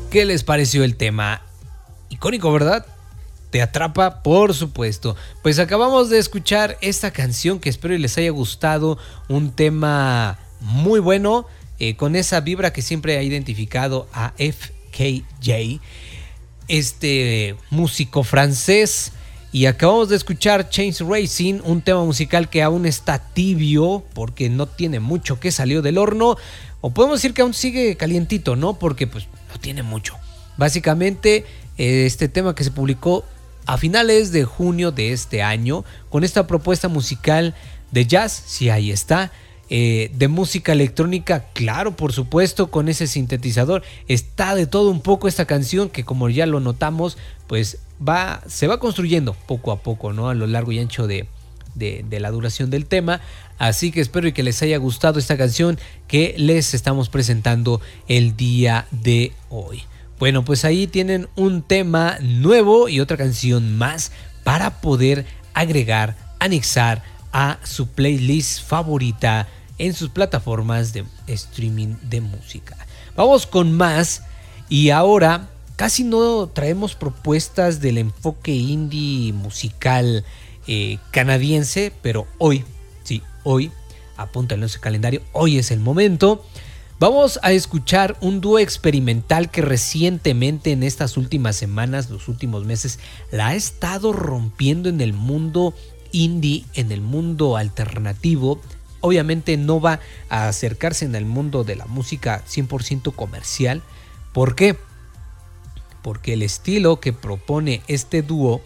¿Qué les pareció el tema? Icónico, ¿verdad? ¿Te atrapa? Por supuesto. Pues acabamos de escuchar esta canción que espero y les haya gustado. Un tema muy bueno, con esa vibra que siempre ha identificado a FKJ, este músico francés. Y acabamos de escuchar Chains Racing, un tema musical que aún está tibio porque no tiene mucho que salió del horno. O podemos decir que aún sigue calientito, ¿no? Porque pues no tiene mucho. Básicamente este tema que se publicó a finales de junio de este año, con esta propuesta musical de jazz, sí, ahí está, de música electrónica, claro, por supuesto, con ese sintetizador. Está de todo un poco esta canción que, como ya lo notamos, pues se va construyendo poco a poco, ¿no? A lo largo y ancho de la duración del tema. Así que espero que les haya gustado esta canción que les estamos presentando el día de hoy. Bueno, pues ahí tienen un tema nuevo y otra canción más para poder agregar, anexar a su playlist favorita en sus plataformas de streaming de música. Vamos con más, y ahora casi no traemos propuestas del enfoque indie musical canadiense, pero hoy, sí, hoy, apúntalo en su calendario, hoy es el momento. Vamos a escuchar un dúo experimental que recientemente, en estas últimas semanas, los últimos meses, la ha estado rompiendo en el mundo indie, en el mundo alternativo. Obviamente no va a acercarse en el mundo de la música 100% comercial. ¿Por qué? Porque el estilo que propone este dúo,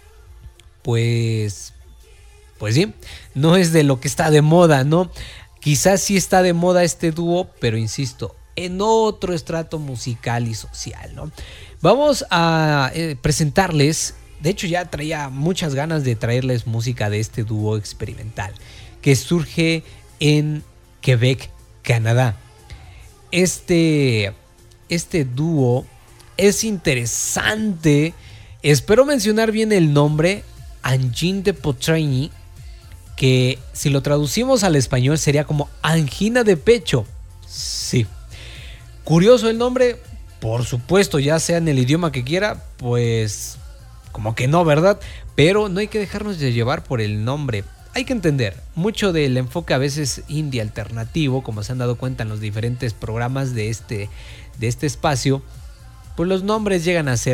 pues sí, no es de lo que está de moda, ¿no? Quizás sí está de moda este dúo, pero insisto, en otro estrato musical y social, ¿no? Vamos a presentarles, de hecho ya traía muchas ganas de traerles música de este dúo experimental que surge en Quebec, Canadá. Este dúo es interesante. Espero mencionar bien el nombre, Angine de Poitrine, que si lo traducimos al español sería como angina de pecho. Sí. Curioso el nombre, por supuesto, ya sea en el idioma que quiera, pues como que no, ¿verdad? Pero no hay que dejarnos de llevar por el nombre. Hay que entender mucho del enfoque a veces indie alternativo, como se han dado cuenta en los diferentes programas de este espacio, pues los nombres llegan a ser